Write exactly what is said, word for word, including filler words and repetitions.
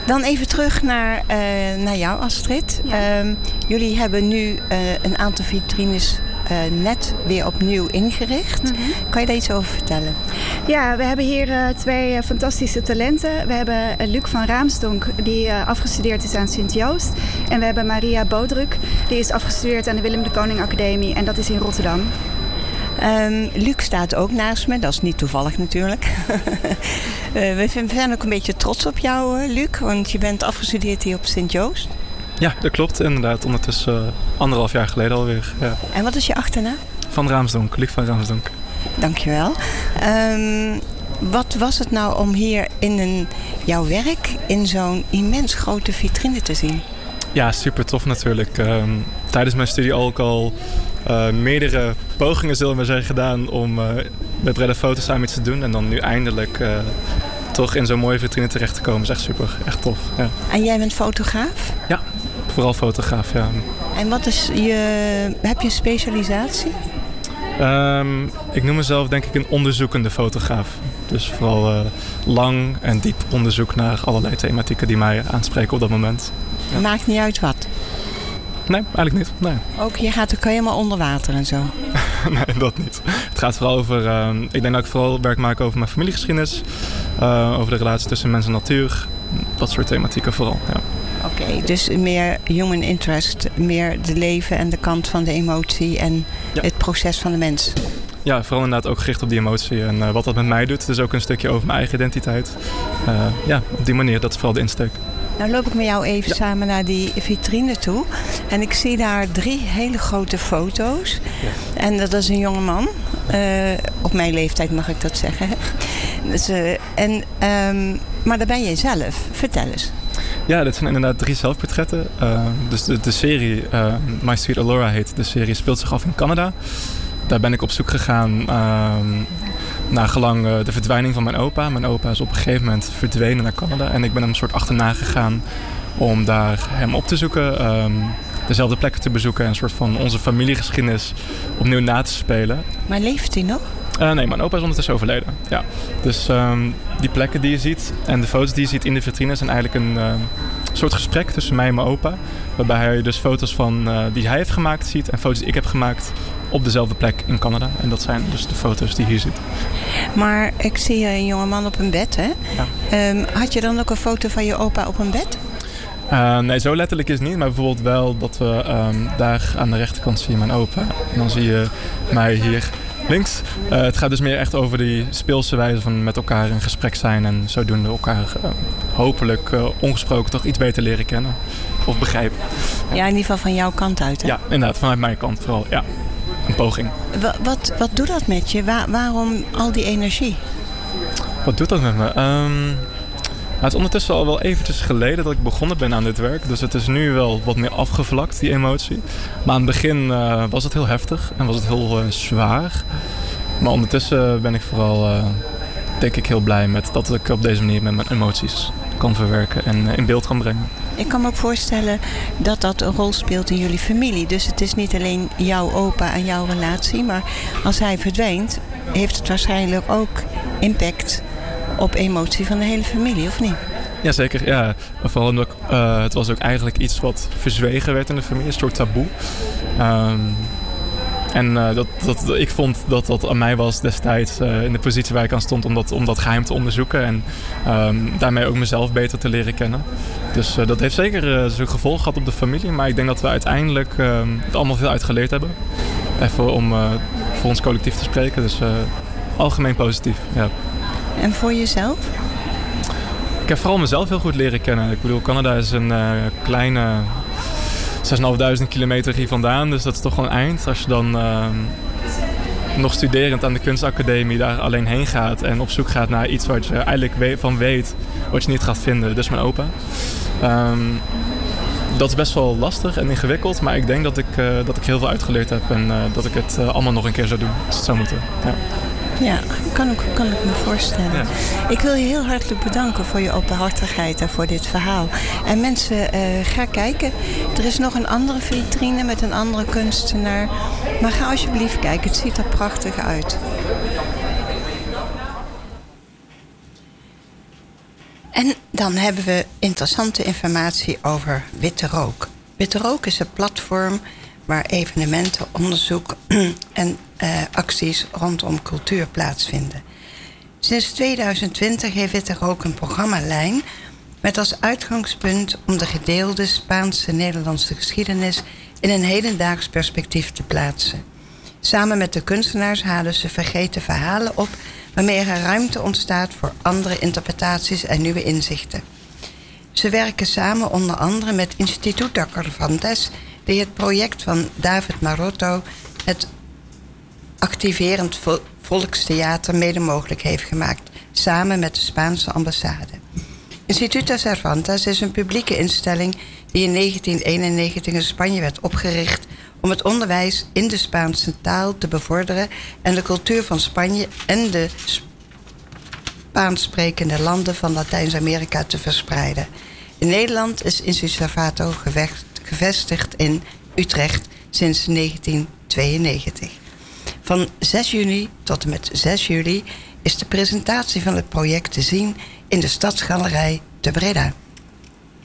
Dan even terug naar, uh, naar jou, Astrid. Ja. Um, jullie hebben nu uh, een aantal vitrines uh, net weer opnieuw ingericht. Mm-hmm. Kan je daar iets over vertellen? Ja, we hebben hier uh, twee uh, fantastische talenten. We hebben uh, Luc van Raamsdonk, die uh, afgestudeerd is aan Sint-Joost. En we hebben Maria Bodruk, die is afgestudeerd aan de Willem de Koning Academie. En dat is in Rotterdam. Um, Luc staat ook naast me, dat is niet toevallig natuurlijk. uh, we zijn ook een beetje trots op jou, uh, Luc, want je bent afgestudeerd hier op Sint-Joost. Ja, dat klopt inderdaad. Ondertussen uh, anderhalf jaar geleden alweer. Ja. En wat is je achternaam? Van Raamsdonk, Luc van Raamsdonk. Dankjewel. Um, wat was het nou om hier in een, jouw werk in zo'n immens grote vitrine te zien? Ja, super tof natuurlijk. Um, tijdens mijn studie ook al uh, meerdere pogingen, zullen we zeggen, gedaan om uh, met Breda foto's samen iets te doen. En dan nu eindelijk uh, toch in zo'n mooie vitrine terecht te komen. Is echt super, echt tof. Ja. En jij bent fotograaf? Ja, vooral fotograaf, ja. En wat is je, heb je een specialisatie? Um, ik noem mezelf denk ik een onderzoekende fotograaf. Dus vooral uh, lang en diep onderzoek naar allerlei thematieken die mij aanspreken op dat moment. Ja. Maakt niet uit wat? Nee, eigenlijk niet. Nee. Ook je gaat ook helemaal onder water en zo? Nee, dat niet. Het gaat vooral over... Uh, ik denk dat ik vooral werk maak over mijn familiegeschiedenis. Uh, over de relatie tussen mens en natuur. Dat soort thematieken vooral, ja. Oké, okay, dus meer human interest. Meer de leven en de kant van de emotie en ja. Het proces van de mens. Ja, vooral inderdaad ook gericht op die emotie en uh, wat dat met mij doet. Dus ook een stukje over mijn eigen identiteit. Uh, ja, op die manier, dat is vooral de insteek. Nou loop ik met jou even ja. samen naar die vitrine toe. En ik zie daar drie hele grote foto's. Ja. En dat is een jonge man. Uh, op mijn leeftijd mag ik dat zeggen. Dus, uh, en, um, maar daar ben jij zelf. Vertel eens. Ja, dit zijn inderdaad drie zelfportretten. Uh, dus de, de serie uh, My Sweet Allura heet. De serie speelt zich af in Canada. Daar ben ik op zoek gegaan uh, naar gelang uh, de verdwijning van mijn opa. Mijn opa is op een gegeven moment verdwenen naar Canada. En ik ben hem een soort achterna gegaan om daar hem op te zoeken. Um, dezelfde plekken te bezoeken en een soort van onze familiegeschiedenis opnieuw na te spelen. Maar leeft hij nog? Uh, nee, mijn opa is ondertussen overleden. Ja. Dus um, die plekken die je ziet en de foto's die je ziet in de vitrine zijn eigenlijk een uh, soort gesprek tussen mij en mijn opa. Waarbij hij dus foto's van uh, die hij heeft gemaakt ziet en foto's die ik heb gemaakt op dezelfde plek in Canada. En dat zijn dus de foto's die je hier ziet. Maar ik zie een jongeman op een bed, hè? Ja. Um, had je dan ook een foto van je opa op een bed? Uh, nee, zo letterlijk is het niet. Maar bijvoorbeeld wel dat we um, daar aan de rechterkant zie je mijn opa. En dan zie je mij hier links. Uh, het gaat dus meer echt over die speelse wijze van met elkaar in gesprek zijn. En zodoende elkaar uh, hopelijk uh, ongesproken toch iets beter leren kennen. Of begrijpen. Ja, ja, in ieder geval van jouw kant uit, hè? Ja, inderdaad. Vanuit mijn kant vooral. Ja, een poging. Wat, wat, wat doet dat met je? Waar, waarom al die energie? Wat doet dat met me? Um, Het is ondertussen al wel eventjes geleden dat ik begonnen ben aan dit werk. Dus het is nu wel wat meer afgevlakt, die emotie. Maar aan het begin uh, was het heel heftig en was het heel uh, zwaar. Maar ondertussen ben ik vooral, uh, denk ik, heel blij met dat ik op deze manier met mijn emoties kan verwerken en uh, in beeld kan brengen. Ik kan me ook voorstellen dat dat een rol speelt in jullie familie. Dus het is niet alleen jouw opa en jouw relatie. Maar als hij verdwijnt, heeft het waarschijnlijk ook impact op emotie van de hele familie, of niet? Jazeker, ja. Vooral omdat uh, het was ook eigenlijk iets wat verzwegen werd in de familie, een soort taboe. Um, en uh, dat, dat, ik vond dat dat aan mij was destijds uh, in de positie waar ik aan stond om dat, om dat geheim te onderzoeken en um, daarmee ook mezelf beter te leren kennen. Dus uh, dat heeft zeker uh, zijn gevolg gehad op de familie, maar ik denk dat we uiteindelijk uh, het allemaal veel uitgeleerd hebben. Even om uh, voor ons collectief te spreken, dus uh, algemeen positief, ja. En voor jezelf? Ik heb vooral mezelf heel goed leren kennen. Ik bedoel, Canada is een uh, kleine zesduizend kilometer hier vandaan. Dus dat is toch wel een eind. Als je dan uh, nog studerend aan de kunstacademie daar alleen heen gaat en op zoek gaat naar iets wat je eigenlijk we- van weet wat je niet gaat vinden. Dus mijn opa. Um, dat is best wel lastig en ingewikkeld. Maar ik denk dat ik, uh, dat ik heel veel uitgeleerd heb en uh, dat ik het uh, allemaal nog een keer zou doen. Als het zou moeten. Ja. Ja, kan, ook, kan ik me voorstellen. Ja. Ik wil je heel hartelijk bedanken voor je openhartigheid en voor dit verhaal. En mensen, uh, ga kijken. Er is nog een andere vitrine met een andere kunstenaar. Maar ga alsjeblieft kijken, het ziet er prachtig uit. En Dan hebben we interessante informatie over Witte Rook. Witte Rook is een platform waar evenementen, onderzoek en uh, acties rondom cultuur plaatsvinden. Sinds tweeduizend twintig heeft Witte Rook een programmalijn met als uitgangspunt om de gedeelde Spaanse-Nederlandse geschiedenis in een hedendaags perspectief te plaatsen. Samen met de kunstenaars halen ze vergeten verhalen op, waarmee er ruimte ontstaat voor andere interpretaties en nieuwe inzichten. Ze werken samen onder andere met Instituto Cervantes, die het project van David Marotto, het activerend volkstheater, mede mogelijk heeft gemaakt, samen met de Spaanse ambassade. Instituto Cervantes is een publieke instelling die in negentien eenennegentig in Spanje werd opgericht om het onderwijs in de Spaanse taal te bevorderen en de cultuur van Spanje en de Spaans sprekende landen van Latijns-Amerika te verspreiden. In Nederland is Instituto Cervato gevestigd in Utrecht sinds negentien tweeënnegentig. Van zes juni tot en met zes juli is de presentatie van het project te zien in de Stadsgalerij te Breda.